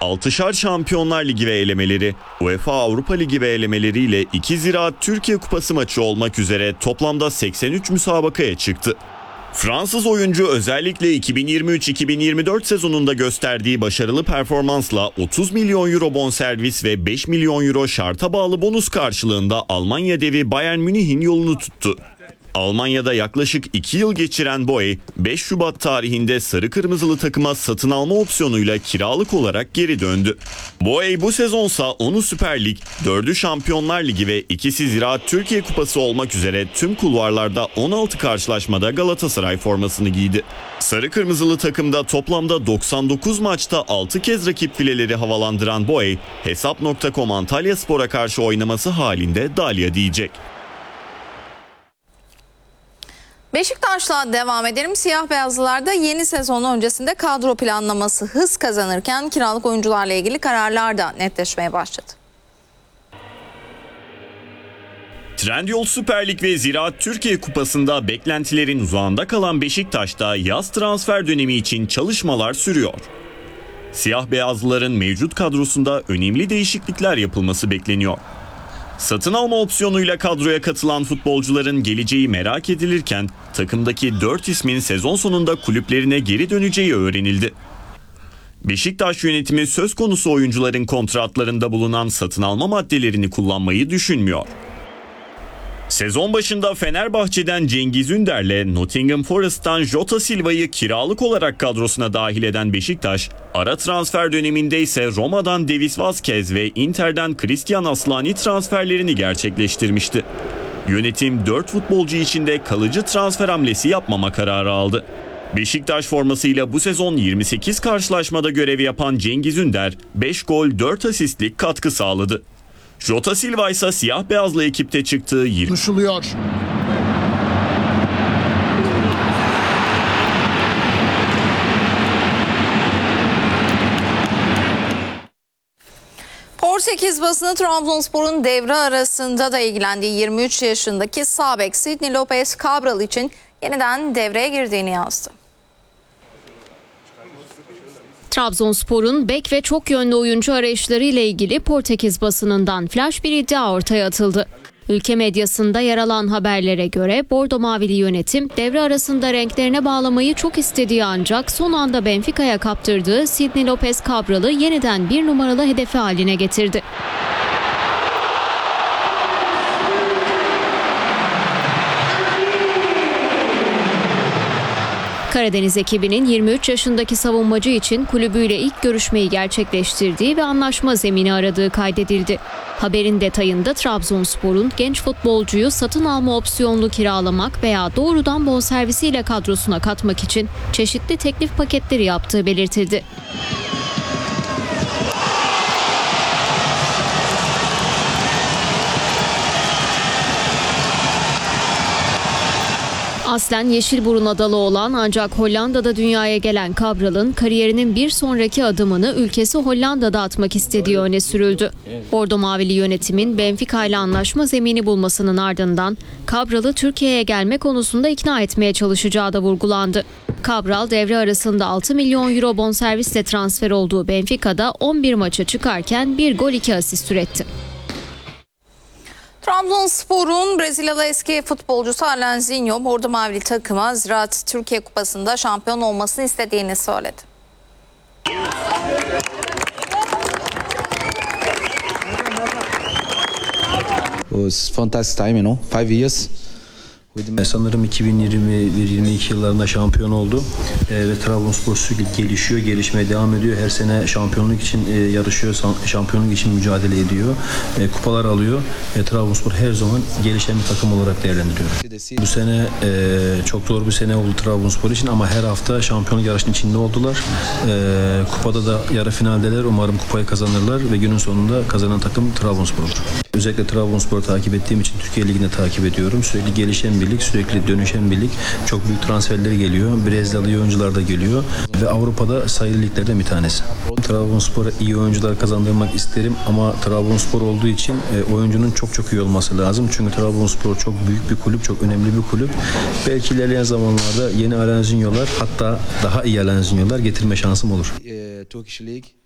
6'şar Şampiyonlar Ligi ve elemeleri, UEFA Avrupa Ligi ve elemeleriyle 2 Ziraat Türkiye Kupası maçı olmak üzere toplamda 83 müsabakaya çıktı. Fransız oyuncu özellikle 2023-2024 sezonunda gösterdiği başarılı performansla 30 milyon euro bonservis ve 5 milyon euro şarta bağlı bonus karşılığında Almanya devi Bayern Münih'in yolunu tuttu. Almanya'da yaklaşık 2 yıl geçiren Boey, 5 Şubat tarihinde sarı kırmızılı takıma satın alma opsiyonuyla kiralık olarak geri döndü. Boey bu sezonsa 10'u Süper Lig, 4'ü Şampiyonlar Ligi ve 2'si Ziraat Türkiye Kupası olmak üzere tüm kulvarlarda 16 karşılaşmada Galatasaray formasını giydi. Sarı kırmızılı takımda toplamda 99 maçta 6 kez rakip fileleri havalandıran Boey, Hesap.com Antalyaspor'a karşı oynaması halinde Dalya diyecek. Beşiktaş'la devam edelim. Siyah beyazlılarda yeni sezon öncesinde kadro planlaması hız kazanırken kiralık oyuncularla ilgili kararlar da netleşmeye başladı. Trendyol Süper Lig ve Ziraat Türkiye Kupası'nda beklentilerin uzağında kalan Beşiktaş'ta yaz transfer dönemi için çalışmalar sürüyor. Siyah beyazlıların mevcut kadrosunda önemli değişiklikler yapılması bekleniyor. Satın alma opsiyonuyla kadroya katılan futbolcuların geleceği merak edilirken takımdaki 4 ismin sezon sonunda kulüplerine geri döneceği öğrenildi. Beşiktaş yönetimi söz konusu oyuncuların kontratlarında bulunan satın alma maddelerini kullanmayı düşünmüyor. Sezon başında Fenerbahçe'den Cengiz Ünder'le Nottingham Forest'tan Jota Silva'yı kiralık olarak kadrosuna dahil eden Beşiktaş, ara transfer döneminde ise Roma'dan Davis Vazquez ve Inter'den Christian Aslani transferlerini gerçekleştirmişti. Yönetim 4 futbolcu için de kalıcı transfer hamlesi yapmama kararı aldı. Beşiktaş formasıyla bu sezon 28 karşılaşmada görev yapan Cengiz Ünder 5 gol 4 asistlik katkı sağladı. Jota Silva ise siyah beyazlı ekipte çıktığı 20 Konuşuluyor. Portekiz basını Trabzonspor'un devre arasında da ilgilendiği 23 yaşındaki sağ bek Sidney Lopez Cabral için yeniden devreye girdiğini yazdı. Trabzonspor'un bek ve çok yönlü oyuncu arayışları ile ilgili Portekiz basınından flash bir iddia ortaya atıldı. Ülke medyasında yer alan haberlere göre Bordo Mavili yönetim devre arasında renklerine bağlamayı çok istediği ancak son anda Benfica'ya kaptırdığı Sidney Lopez Cabral'ı yeniden bir numaralı hedefi haline getirdi. Karadeniz ekibinin 23 yaşındaki savunmacı için kulübüyle ilk görüşmeyi gerçekleştirdiği ve anlaşma zemini aradığı kaydedildi. Haberin detayında Trabzonspor'un genç futbolcuyu satın alma opsiyonlu kiralamak veya doğrudan bonservisiyle kadrosuna katmak için çeşitli teklif paketleri yaptığı belirtildi. Aslen Yeşilburun adalı olan ancak Hollanda'da dünyaya gelen Cabral'ın kariyerinin bir sonraki adımını ülkesi Hollanda'da atmak istediği öne sürüldü. Bordo Mavili yönetimin Benfica ile anlaşma zemini bulmasının ardından Cabral'ı Türkiye'ye gelme konusunda ikna etmeye çalışacağı da vurgulandı. Cabral devre arasında 6 milyon euro bonservisle transfer olduğu Benfica'da 11 maça çıkarken 1 gol 2 asist üretti. Trabzonspor'un Brezilyalı eski futbolcusu Alanzinho, Bordo Mavili takıma Ziraat Türkiye Kupası'nda şampiyon olmasını istediğini söyledi. It was fantastic time, 5 years. Sanırım 2021-22 yıllarında şampiyon oldu ve Trabzonspor sürekli gelişiyor, gelişmeye devam ediyor. Her sene şampiyonluk için yarışıyor, şampiyonluk için mücadele ediyor, kupalar alıyor. Trabzonspor her zaman gelişen bir takım olarak değerlendiriyor. Bu sene çok zor bir sene oldu Trabzonspor için ama her hafta şampiyonluk yarışının içinde oldular. Kupada da yarı finaldeler. Umarım kupayı kazanırlar ve günün sonunda kazanan takım Trabzonspor olur. Özellikle Trabzonspor'u takip ettiğim için Türkiye Ligi'ni takip ediyorum. Sürekli gelişen bir lig, sürekli dönüşen bir lig. Çok büyük transferler geliyor. Brezilyalı oyuncular da geliyor. Ve Avrupa'da sayılı liglerden bir tanesi. Trabzonspor'a iyi oyuncular kazandırmak isterim ama Trabzonspor olduğu için oyuncunun çok iyi olması lazım. Çünkü Trabzonspor çok büyük bir kulüp, çok önemli bir kulüp. Belki ilerleyen zamanlarda yeni Alanzinho'lar, hatta daha iyi Alanzinho'lar getirme şansım olur. Turkish League.